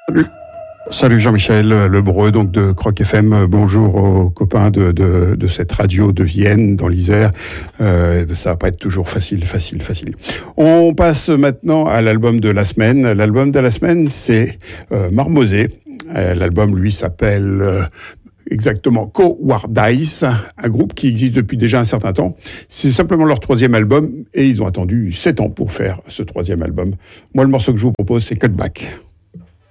Salut. Salut Jean-Michel Lebreu, donc de Croc FM. Bonjour aux copains de cette radio de Vienne, dans l'Isère. Ça va pas être toujours facile. On passe maintenant à l'album de la semaine. L'album de la semaine, c'est Marmosé. L'album, lui, s'appelle exactement Cowardice, un groupe qui existe depuis déjà un certain temps. C'est simplement leur troisième album et ils ont attendu 7 ans pour faire ce troisième album. Moi, le morceau que je vous propose, c'est Cutback.